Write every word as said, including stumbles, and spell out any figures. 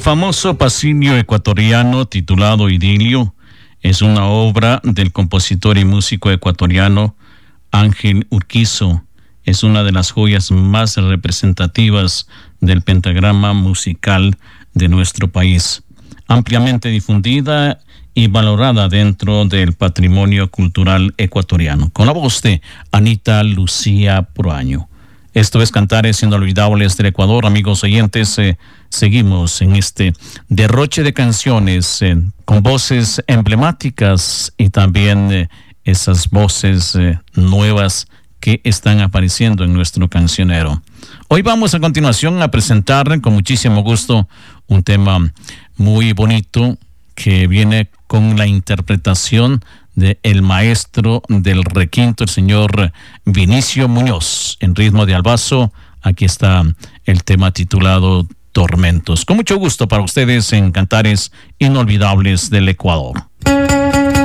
famoso pasillo ecuatoriano titulado Idilio es una obra del compositor y músico ecuatoriano Ángel Urquizo. Es una de las joyas más representativas del pentagrama musical de nuestro país, ampliamente difundida y valorada dentro del patrimonio cultural ecuatoriano, con la voz de Anita Lucía Proaño. Esto es Cantares Inolvidables del Ecuador. Amigos oyentes, eh, seguimos en este derroche de canciones eh, con voces emblemáticas y también eh, esas voces eh, nuevas que están apareciendo en nuestro cancionero. Hoy vamos a continuación a presentar con muchísimo gusto un tema muy bonito que viene con la interpretación de el maestro del requinto, el señor Vinicio Muñoz, en ritmo de albazo. Aquí está el tema titulado Tormentos. Con mucho gusto para ustedes en Cantares Inolvidables del Ecuador.